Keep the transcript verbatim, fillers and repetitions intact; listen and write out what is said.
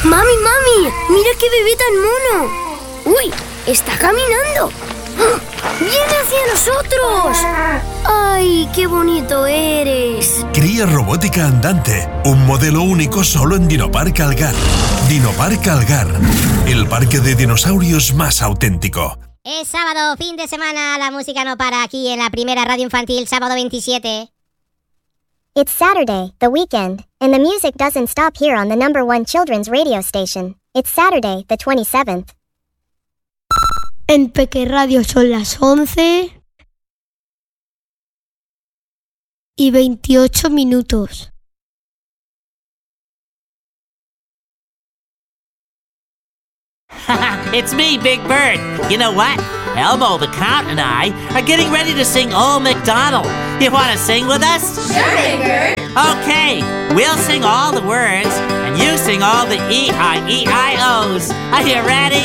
¡Mami, mami! ¡Mira qué bebé tan mono! ¡Uy! ¡Está caminando! ¡Viene hacia nosotros! ¡Ay, qué bonito eres! Cría robótica andante, un modelo único solo en Dinopark Algar. Dinopark Algar, el parque de dinosaurios más auténtico. Es sábado, fin de semana, la música no para aquí en la primera radio infantil, sábado veintisiete. It's Saturday, the weekend, and the music doesn't stop here on the number one children's radio station. It's Saturday, the twenty-seventh. En Peque Radio son las once y veintiocho minutos. It's me, Big Bird. You know what? Elmo the Count and I are getting ready to sing Old MacDonald. You want to sing with us? Sure, Big Bird. Okay, we'll sing all the words, and you sing all the E I E I O's. Are you ready?